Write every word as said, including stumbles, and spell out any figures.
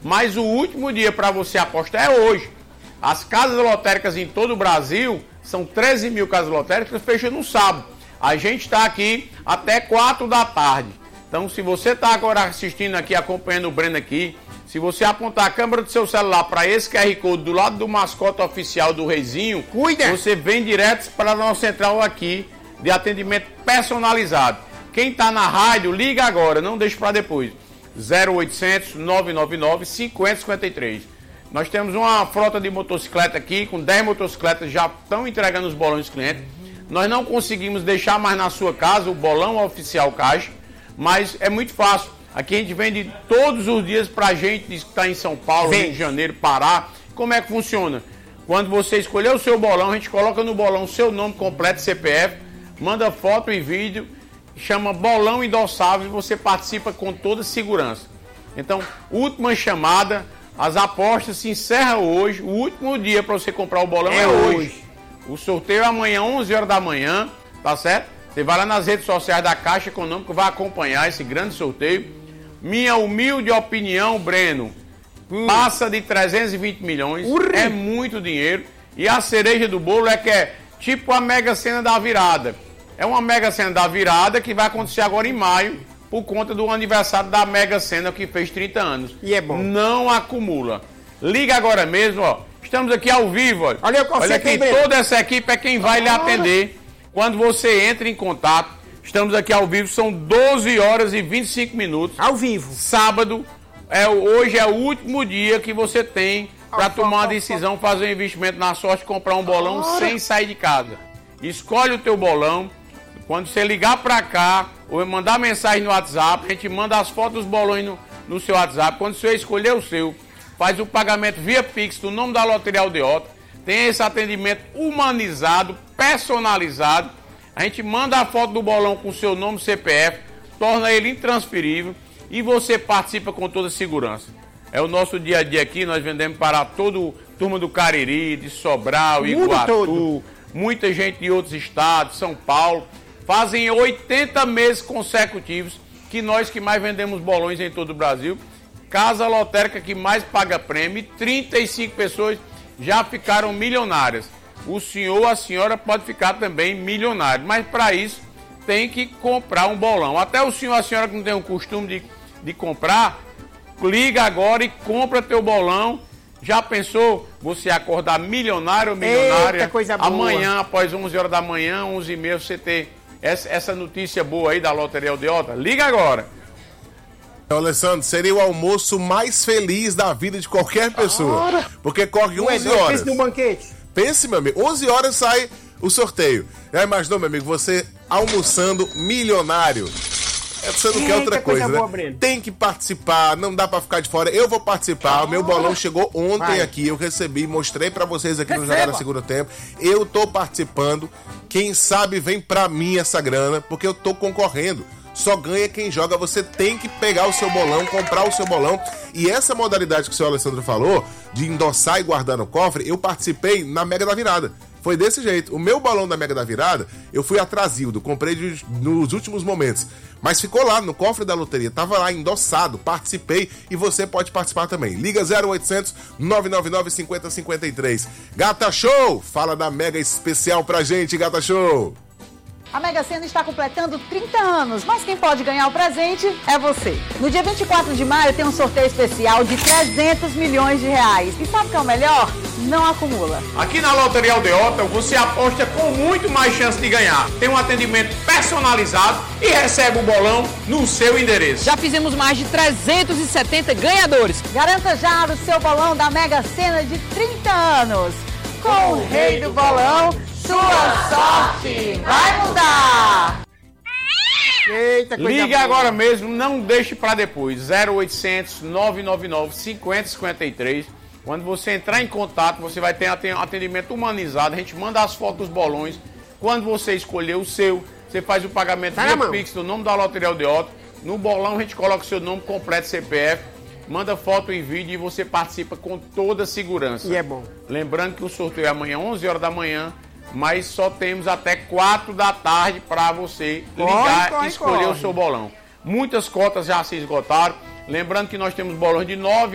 mas o último dia para você apostar é hoje. As casas lotéricas em todo o Brasil, são treze mil casas lotéricas, fecham no sábado. A gente está aqui até quatro da tarde. Então, se você está agora assistindo aqui, acompanhando o Breno aqui, se você apontar a câmera do seu celular para esse Q R Code do lado do mascote oficial do Reizinho, Cuida. Você vem direto para a nossa central aqui de atendimento personalizado. Quem está na rádio, liga agora, não deixe para depois. zero oitocentos, nove nove nove, cinco zero cinco três. Nós temos uma frota de motocicleta aqui, com dez motocicletas já estão entregando os bolões dos clientes. Nós não conseguimos deixar mais na sua casa o bolão oficial caixa, mas é muito fácil. Aqui a gente vende todos os dias pra gente que está em São Paulo, Rio de Janeiro, Pará. Como é que funciona? Quando você escolher o seu bolão, a gente coloca no bolão o seu nome completo, C P F, manda foto e vídeo, chama bolão endossável e você participa com toda segurança. Então, última chamada, as apostas se encerram hoje, o último dia para você comprar o bolão é, é hoje. hoje. O sorteio é amanhã, onze horas da manhã, tá certo? Você vai lá nas redes sociais da Caixa Econômica, vai acompanhar esse grande sorteio. Minha humilde opinião, Breno, hum. passa de trezentos e vinte milhões, Urri. é muito dinheiro. E a cereja do bolo é que é tipo a Mega Sena da virada. É uma Mega Sena da virada que vai acontecer agora em maio, por conta do aniversário da Mega Sena que fez trinta anos. E é bom. Não acumula. Liga agora mesmo, ó. Estamos aqui ao vivo, ó. Olha, eu Olha aqui, toda essa equipe é quem vai ah. lhe atender. Quando você entra em contato, estamos aqui ao vivo, são doze horas e vinte e cinco minutos. Ao vivo. Sábado, é, hoje é o último dia que você tem para tomar uma decisão, fazer um investimento na sorte, comprar um bolão Ora. sem sair de casa. Escolhe o teu bolão. Quando você ligar para cá, ou mandar mensagem no WhatsApp, a gente manda as fotos dos bolões no, no seu WhatsApp. Quando você escolher o seu, faz o pagamento via Pix do nome da Loteria Aldeota. Tem esse atendimento humanizado, personalizado. A gente manda a foto do bolão com o seu nome, C P F, torna ele intransferível e você participa com toda segurança. É o nosso dia a dia aqui, nós vendemos para toda turma do Cariri, de Sobral, Iguatu, muita gente de outros estados, São Paulo. Fazem oitenta meses consecutivos que nós que mais vendemos bolões em todo o Brasil. Casa lotérica que mais paga prêmio, trinta e cinco pessoas já ficaram milionárias. O senhor ou a senhora pode ficar também milionário, mas para isso tem que comprar um bolão. Até o senhor ou a senhora que não tem o costume de, de comprar, liga agora e compra teu bolão. Já pensou você acordar milionário ou milionária? Eita, coisa boa. Amanhã, após onze horas da manhã, onze e meia, você ter essa, essa notícia boa aí da Loteria Aldeota? Liga agora. Alessandro, seria o almoço mais feliz da vida de qualquer pessoa. Ora. Porque corre onze horas. Pense no banquete. Pense, meu amigo, onze horas sai o sorteio. Já imaginou, meu amigo, você almoçando milionário? Você não Eita, quer outra coisa, coisa boa, né? Breno. Tem que participar, não dá pra ficar de fora. Eu vou participar, o meu bolão chegou ontem Vai. aqui, eu recebi, mostrei pra vocês aqui Receba. no Jogada Segundo Tempo. Eu tô participando, quem sabe vem pra mim essa grana, porque eu tô concorrendo. Só ganha quem joga, você tem que pegar o seu bolão, comprar o seu bolão. E essa modalidade que o senhor Alessandro falou, de endossar e guardar no cofre, eu participei na Mega da Virada. Foi desse jeito. O meu bolão da Mega da Virada, eu fui atrasildo, comprei de, nos últimos momentos. Mas ficou lá no cofre da loteria, tava lá endossado, participei e você pode participar também. Liga zero oitocentos, nove nove nove, cinquenta, cinquenta e três. Gata Show, fala da Mega especial pra gente, Gata Show. A Mega Sena está completando trinta anos, mas quem pode ganhar o presente é você. No dia vinte e quatro de maio tem um sorteio especial de trezentos milhões de reais. E sabe o que é o melhor? Não acumula. Aqui na Loteria Aldeota você aposta com muito mais chance de ganhar. Tem um atendimento personalizado e recebe o bolão no seu endereço. Já fizemos mais de trezentos e setenta ganhadores. Garanta já o seu bolão da Mega Sena de trinta anos. Com o rei do bolão, sua sorte vai mudar! Eita, coisa Ligue boa. agora mesmo, não deixe para depois. zero oitocentos, nove nove nove, cinquenta, cinquenta e três. Quando você entrar em contato, você vai ter atendimento humanizado. A gente manda as fotos dos bolões. Quando você escolher o seu, você faz o pagamento tá via Pix do nome da Loteria Aldeota. No bolão a gente coloca o seu nome completo, C P F. Manda foto e vídeo e você participa com toda a segurança. E é bom. Lembrando que o sorteio é amanhã, onze horas da manhã. Mas só temos até quatro da tarde para você ligar corre, e escolher corre. o seu bolão. Muitas cotas já se esgotaram. Lembrando que nós temos bolões de nove